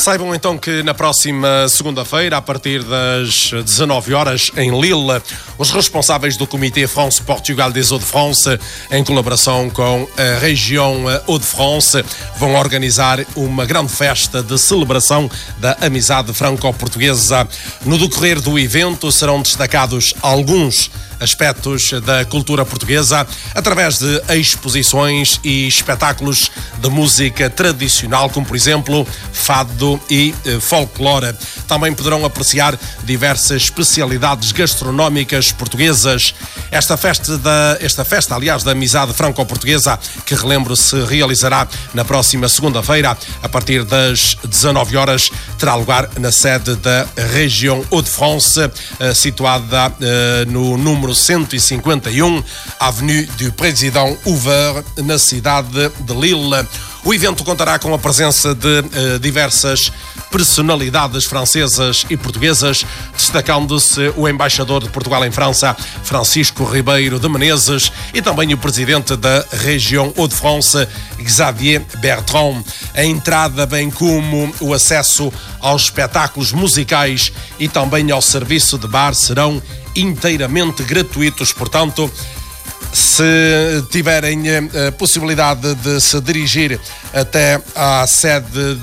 Saibam então que na próxima segunda-feira, a partir das 19 horas, em Lille, os responsáveis do Comitê France-Portugal des Hauts-de-France, em colaboração com a região Hauts-de-France, vão organizar uma grande festa de celebração da amizade franco-portuguesa. No decorrer do evento serão destacados alguns aspectos da cultura portuguesa através de exposições e espetáculos de música tradicional, como por exemplo fado e folclore. Também poderão apreciar diversas especialidades gastronómicas portuguesas. Esta festa, aliás, da amizade franco-portuguesa, que relembro se realizará na próxima segunda-feira, a partir das 19 horas, terá lugar na sede da região Hauts-de-France, situada no número 151, Avenue du Président Hoover, na cidade de Lille. O evento contará com a presença de diversas personalidades francesas e portuguesas, destacando-se o embaixador de Portugal em França, Francisco Ribeiro de Menezes, e também o presidente da região Hauts-de-France, Xavier Bertrand. A entrada, bem como o acesso aos espetáculos musicais e também ao serviço de bar serão inteiramente gratuitos. Portanto, se tiverem a possibilidade de se dirigir até à sede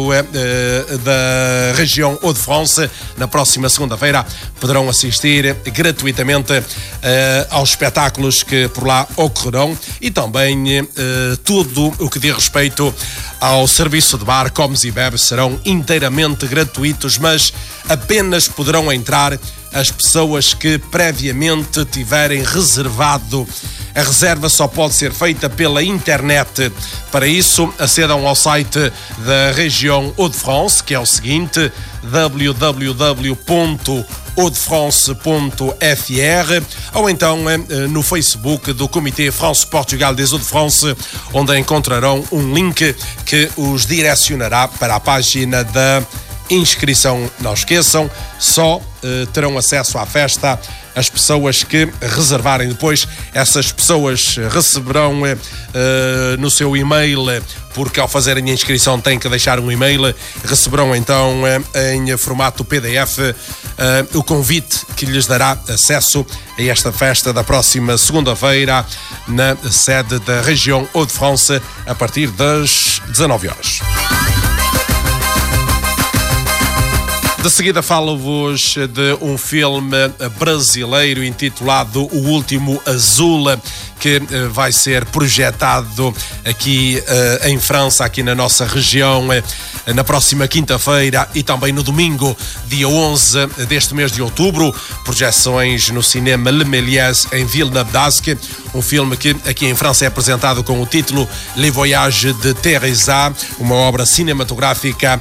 da região Hauts-de-France, na próxima segunda-feira, poderão assistir gratuitamente aos espetáculos que por lá ocorrerão e também tudo o que diz respeito ao serviço de bar, comes e bebes, serão inteiramente gratuitos, mas apenas poderão entrar as pessoas que previamente tiverem reservado. A reserva só pode ser feita pela internet. Para isso, acedam ao site da região Hauts-de-France, que é o seguinte: www.hautdefrance.fr, ou então no Facebook do Comitê France-Portugal des Hauts-de-France, onde encontrarão um link que os direcionará para a página da inscrição. Não esqueçam, só terão acesso à festa as pessoas que reservarem. Depois, essas pessoas receberão no seu e-mail, porque ao fazerem a inscrição têm que deixar um e-mail, receberão então em formato PDF o convite que lhes dará acesso a esta festa da próxima segunda-feira na sede da região Hauts-de-France, a partir das 19 horas. De seguida falo-vos de um filme brasileiro intitulado O Último Azul, que vai ser projetado aqui em França, aqui na nossa região, na próxima quinta-feira e também no domingo, dia 11 deste mês de outubro. Projeções no cinema Le Méliès, em Villeneuve-d'Ascq, um filme que aqui em França é apresentado com o título Les Voyages de Teresa, uma obra cinematográfica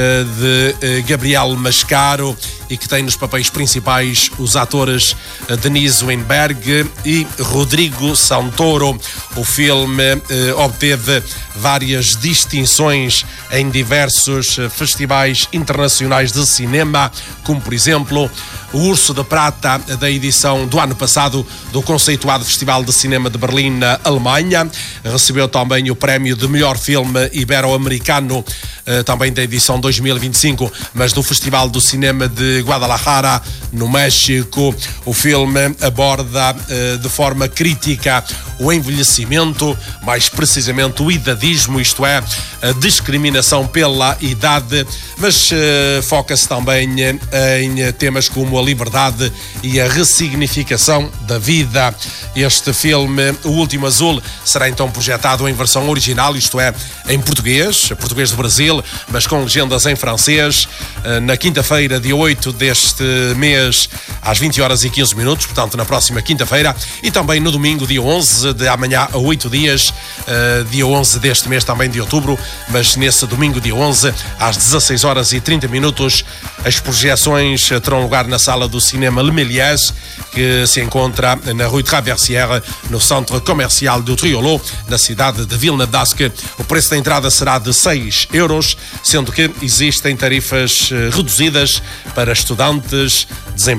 de Gabriel Mascaro, e que tem nos papéis principais os atores Denise Weinberg e Rodrigo Santoro. O filme obteve várias distinções em diversos festivais internacionais de cinema, como por exemplo o Urso de Prata da edição do ano passado do conceituado Festival de Cinema de Berlim, na Alemanha. Recebeu também o prémio de melhor filme ibero-americano, também da edição 2025, mas do Festival do Cinema de Guadalajara, no México. O filme aborda de forma crítica o envelhecimento, mais precisamente o idadismo, isto é, a discriminação pela idade, mas foca-se também em temas como a liberdade e a ressignificação da vida. Este filme, O Último Azul, será então projetado em versão original, isto é, em português do Brasil, mas com legendas em francês, na quinta-feira, dia 8 deste mês, às 20 horas e 15 minutos, portanto na próxima quinta-feira, e também no domingo, dia 11, de amanhã a 8 dias, dia 11 deste mês também de outubro, mas nesse domingo, dia 11, às 16 horas e 30 minutos, as projeções terão lugar na sala do cinema Le Méliès, que se encontra na Rue Traversière, no centro comercial do Triolo, na cidade de Villeneuve-d'Ascq. O preço da entrada será de 6 euros, sendo que existem tarifas reduzidas para estudantes,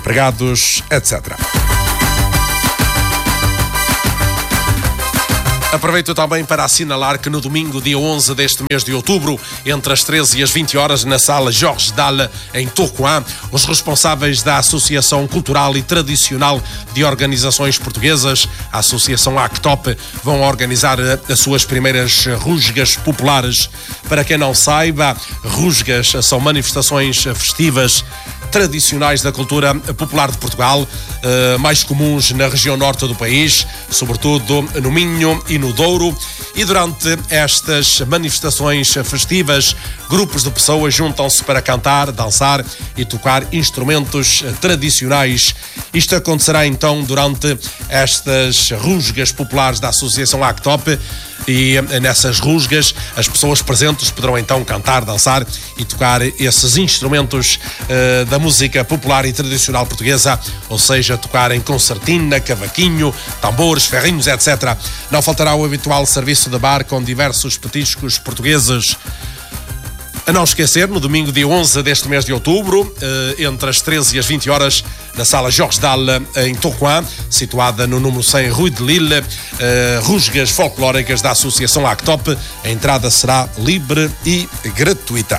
desempregados, etc. Aproveito também para assinalar que no domingo, dia 11 deste mês de outubro, entre as 13 e as 20 horas, na sala Jorge Dalle, em Tocoan, os responsáveis da Associação Cultural e Tradicional de Organizações Portuguesas, a Associação ACTOP, vão organizar as suas primeiras rusgas populares. Para quem não saiba, rusgas são manifestações festivas tradicionais da cultura popular de Portugal, mais comuns na região norte do país, sobretudo no Minho e no Douro. E durante estas manifestações festivas, grupos de pessoas juntam-se para cantar, dançar e tocar instrumentos tradicionais. Isto acontecerá então durante estas rusgas populares da Associação ACTOP. E nessas rusgas as pessoas presentes poderão então cantar, dançar e tocar esses instrumentos da música popular e tradicional portuguesa, ou seja, tocar em concertina, cavaquinho, tambores, ferrinhos, etc. Não faltará o habitual serviço de bar com diversos petiscos portugueses. A não esquecer, no domingo, dia 11 deste mês de outubro, entre as 13 e as 20 horas, na sala Jorge Dalle, em Tocoan, situada no número 100 Rue de Lille, rusgas folclóricas da Associação ACTOP. A entrada será livre e gratuita.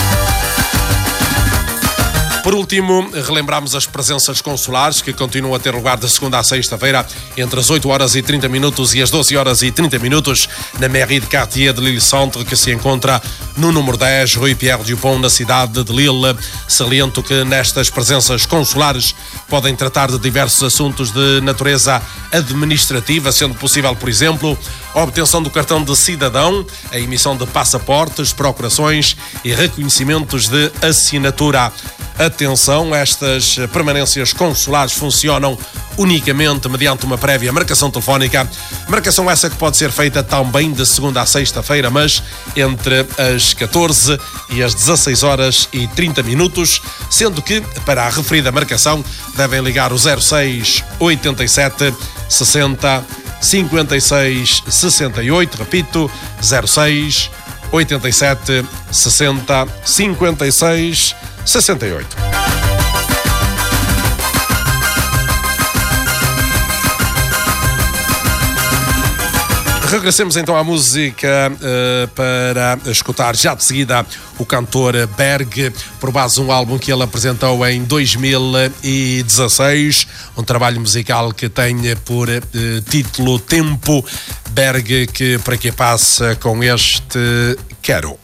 Por último, relembramos as presenças consulares que continuam a ter lugar de segunda a sexta-feira entre as 8 horas e 30 minutos e as 12 horas e 30 minutos na Mairie de Quartier de Lille Centre, que se encontra no número 10, Rue Pierre Dupont, na cidade de Lille. Saliento que nestas presenças consulares podem tratar de diversos assuntos de natureza administrativa, sendo possível, por exemplo, a obtenção do cartão de cidadão, a emissão de passaportes, procurações e reconhecimentos de assinatura. Atenção, estas permanências consulares funcionam unicamente mediante uma prévia marcação telefónica. Marcação essa que pode ser feita também de segunda a sexta-feira, mas entre as 14 e as 16 horas e 30 minutos, sendo que para a referida marcação devem ligar o 06 87 60 56 68, repito, 06 87 60 56 68. Regressemos então à música para escutar já de seguida o cantor Berg, por base de um álbum que ele apresentou em 2016, um trabalho musical que tem por título Tempo. Berg, que para que passa com este Quero.